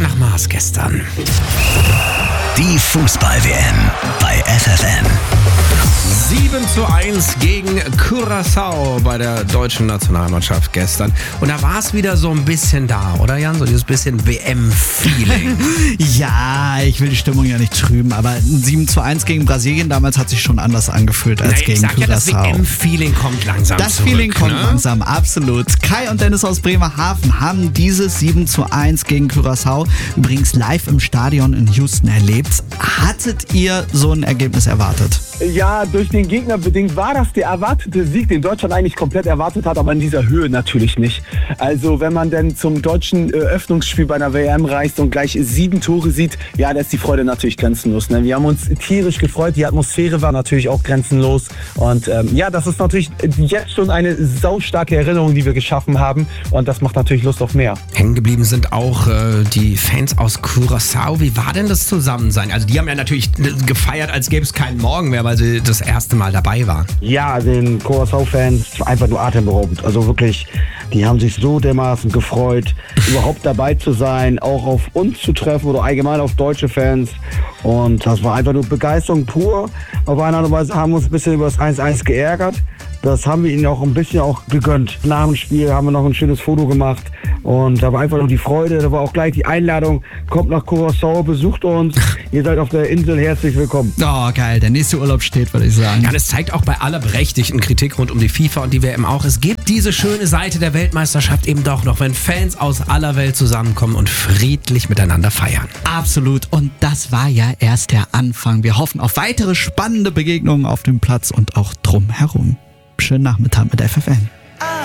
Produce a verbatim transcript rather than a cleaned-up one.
nach Mars gestern. Die Fußball-W M bei F F N. sieben zu eins gegen Curaçao bei der deutschen Nationalmannschaft gestern. Und da war es wieder so ein bisschen da, oder Jan? So dieses bisschen W M-Feeling. Ja, ich will die Stimmung ja nicht trüben, aber ein sieben zu eins gegen Brasilien damals hat sich schon anders angefühlt als naja, gegen ich sag Curaçao. ja, das W M-Feeling kommt langsam Das zurück. Feeling kommt ne? langsam, absolut. Kai und Dennis aus Bremerhaven haben dieses sieben zu eins gegen Curaçao übrigens live im Stadion in Houston erlebt. Hattet ihr so ein Ergebnis erwartet? Ja, durch den Gegner bedingt war das der erwartete Sieg, den Deutschland eigentlich komplett erwartet hat, aber in dieser Höhe natürlich nicht. Also wenn man denn zum deutschen Eröffnungsspiel bei einer W M reist und gleich sieben Tore sieht, ja, da ist die Freude natürlich grenzenlos. Ne? Wir haben uns tierisch gefreut, die Atmosphäre war natürlich auch grenzenlos und ähm, ja, das ist natürlich jetzt schon eine saustarke Erinnerung, die wir geschaffen haben und das macht natürlich Lust auf mehr. Hängen geblieben sind auch äh, die Fans aus Curaçao. Wie war denn das Zusammensein? Also die haben ja natürlich gefeiert, als gäbe es keinen Morgen mehr, weil sie das erste Mal dabei waren. Ja, den Curaçao-Fans einfach nur atemberaubend. Also wirklich, die haben sich so dermaßen gefreut, überhaupt dabei zu sein, auch auf uns zu treffen oder allgemein auf deutsche Fans. Und das war einfach nur Begeisterung pur. Auf eine andere Weise haben wir uns ein bisschen über das eins eins geärgert. Das haben wir ihnen auch ein bisschen auch gegönnt. Nach dem Spiel haben wir noch ein schönes Foto gemacht und da war einfach nur die Freude, da war auch gleich die Einladung, kommt nach Curaçao, besucht uns, ihr seid auf der Insel herzlich willkommen. Oh, geil, der nächste Urlaub steht, würde ich sagen. Ja, es zeigt auch bei aller berechtigten Kritik rund um die FIFA und die W M auch, es gibt diese schöne Seite der Weltmeisterschaft eben doch noch, wenn Fans aus aller Welt zusammenkommen und friedlich miteinander feiern. Absolut, und das war ja erst der Anfang. Wir hoffen auf weitere spannende Begegnungen auf dem Platz und auch drumherum. Schönen Nachmittag mit F F N.